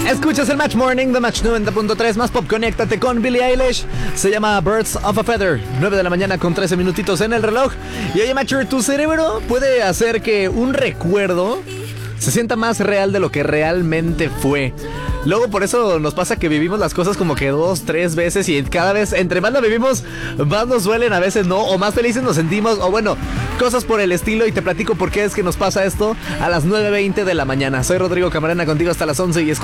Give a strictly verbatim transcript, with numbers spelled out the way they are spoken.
Escuchas el Match Morning de Match noventa punto tres, más pop, conéctate con Billie Eilish. Se llama Birds of a Feather. nueve de la mañana con trece minutitos en el reloj. Y oye, Matcher, tu cerebro puede hacer que un recuerdo se sienta más real de lo que realmente fue. Luego por eso nos pasa que vivimos las cosas como que dos, tres veces, y cada vez, entre más la vivimos, más nos duelen, a veces no, o más felices nos sentimos, o bueno, cosas por el estilo. Y te platico por qué es que nos pasa esto a las nueve veinte de la mañana. Soy Rodrigo Camarena, contigo hasta las once y escucha